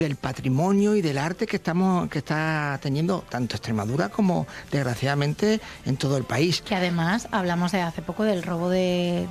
del patrimonio y del arte que está teniendo tanto Extremadura como desgraciadamente en todo el país. Que además hablamos de hace poco del robo en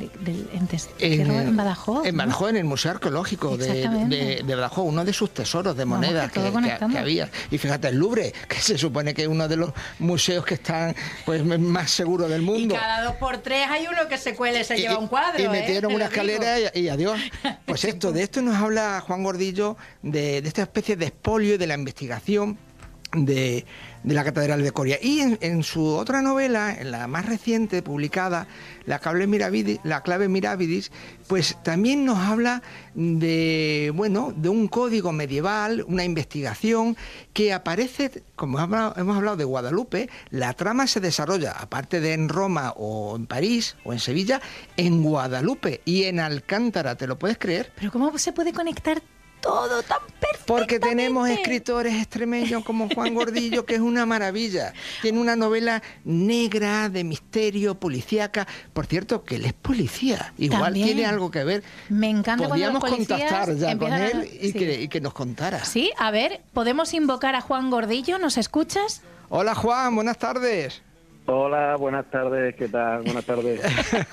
Badajoz. En Badajoz, en el Museo Arqueológico de Badajoz, uno de sus tesoros de monedas que había. Y fíjate, el Louvre, que se supone que es uno de los museos que están pues más seguros del mundo. Y cada 2 por 3 hay uno que se cuele, se lleva un cuadro. Y metieron una escalera y adiós. Pues de esto nos habla Juan Gordillo, de esta especie de expolio y de la investigación de la Catedral de Coria. Y en su otra novela, en la más reciente publicada, La clave Miravidis, pues también nos habla de un código medieval, una investigación que aparece, como hemos hablado de Guadalupe, la trama se desarrolla, aparte de en Roma o en París o en Sevilla, en Guadalupe y en Alcántara, ¿te lo puedes creer? Pero ¿cómo se puede conectar todo tan perfectamente? Porque tenemos escritores extremeños como Juan Gordillo, que es una maravilla. Tiene una novela negra, de misterio, policíaca. Por cierto, que él es policía. Igual también tiene algo que ver. Me encanta. Podríamos cuando los contactar ya con él y que nos contara. Sí, a ver, ¿podemos invocar a Juan Gordillo? ¿Nos escuchas? Hola Juan, buenas tardes. Hola, buenas tardes, ¿qué tal? Buenas tardes.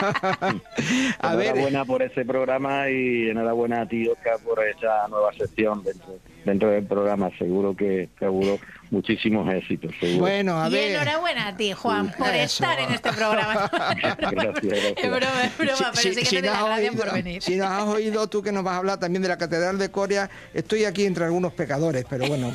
Enhorabuena por ese programa y enhorabuena a ti, Oscar, por esa nueva sección dentro del programa. Seguro muchísimos éxitos. Seguro. Bueno, a ver. Y enhorabuena a ti, Juan, por estar en este programa. Gracias. Es broma, pero sí que te das gracias por venir. Si nos has oído tú que nos vas a hablar también de la Catedral de Coria, estoy aquí entre algunos pecadores, pero bueno,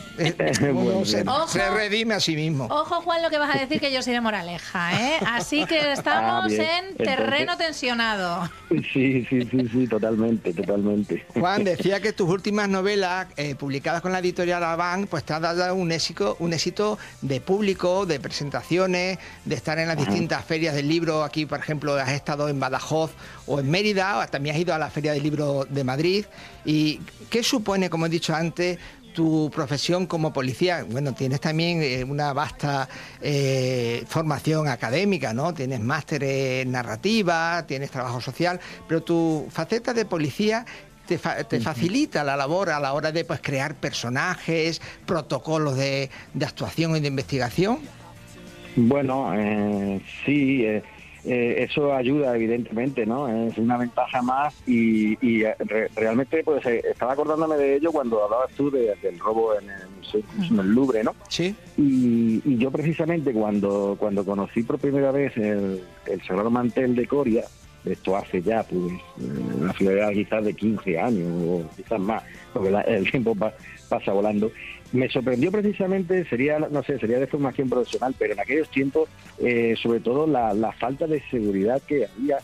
se redime a sí mismo. Ojo, Juan, lo que vas a decir, que yo soy de Moraleja, ¿eh? Así que estamos en terreno tensionado. Sí, totalmente. Juan, decía que tus últimas novelas, publicadas con la editorial Avant, pues te han dado un éxito de público, de presentaciones, de estar en las distintas ferias del libro. Aquí, por ejemplo, has estado en Badajoz o en Mérida, o también has ido a la Feria del Libro de Madrid. ¿Y qué supone, como he dicho antes, tu profesión como policía? Bueno, tienes también una vasta formación académica, ¿no? Tienes máster en narrativa, tienes trabajo social, pero tu faceta de policía te facilita la labor a la hora de crear personajes, protocolos de actuación y de investigación. Bueno, sí, eso ayuda evidentemente, ¿no? Es una ventaja más y realmente pues estaba acordándome de ello cuando hablabas tú del robo en el Louvre, ¿no? Sí. Y yo precisamente cuando conocí por primera vez el Sagrado Mantel de Coria, esto hace ya pues una friolera quizás de 15 años o quizás más, porque el tiempo pasa volando. Me sorprendió precisamente, sería de formación profesional, pero en aquellos tiempos sobre todo la falta de seguridad que había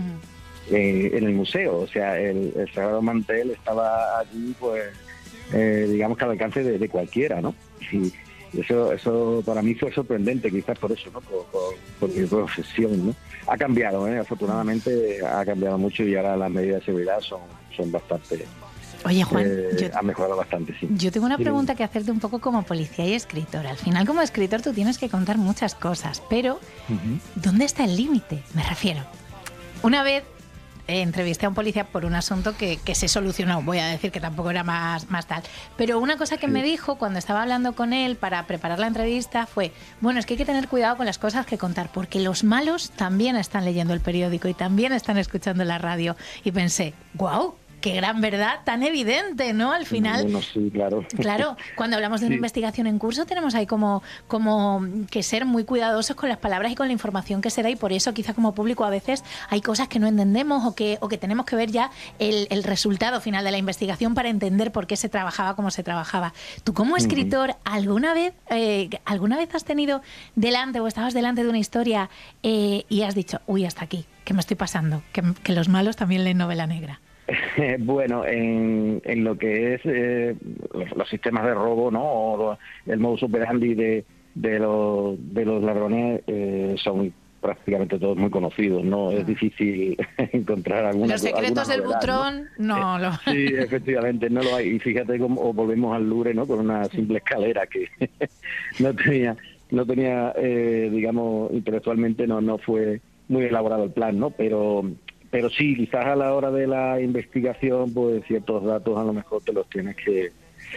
en el museo. O sea, el Sagrado Mantel estaba allí pues digamos que al alcance de cualquiera, ¿no? Y eso para mí fue sorprendente, quizás por eso, ¿no? Por mi profesión, ¿no? Ha cambiado, afortunadamente ha cambiado mucho y ahora las medidas de seguridad son bastante... Oye, Juan, ha mejorado bastante, sí. Yo tengo una pregunta que hacerte un poco como policía y escritor. Al final, como escritor, tú tienes que contar muchas cosas, pero ¿dónde está el límite? Me refiero. Una vez entrevisté a un policía por un asunto que se solucionó, voy a decir que tampoco era más tal, pero una cosa que me dijo cuando estaba hablando con él para preparar la entrevista fue, bueno, es que hay que tener cuidado con las cosas que contar, porque los malos también están leyendo el periódico y también están escuchando la radio. Y pensé, ¡guau! Qué gran verdad, tan evidente, ¿no? Al final. Bueno, sí, claro. Claro, cuando hablamos de una investigación en curso tenemos ahí como que ser muy cuidadosos con las palabras y con la información que se da, y por eso quizá como público a veces hay cosas que no entendemos o que tenemos que ver ya el resultado final de la investigación para entender por qué se trabajaba como se trabajaba. Tú como escritor, ¿alguna vez has tenido delante o estabas delante de una historia y has dicho, uy, hasta aquí, que me estoy pasando, que los malos también leen novela negra? Bueno, en lo que es los sistemas de robo, ¿no? O el modus operandi de los ladrones son prácticamente todos muy conocidos, ¿no? Es difícil encontrar alguna. Los secretos del novedad, Butrón, ¿no? Sí, efectivamente, no lo hay. Y fíjate cómo volvemos al Louvre, ¿no? Con una simple escalera que no tenía digamos, intelectualmente no fue muy elaborado el plan, ¿no? Pero sí, quizás a la hora de la investigación, pues ciertos datos a lo mejor te los tienes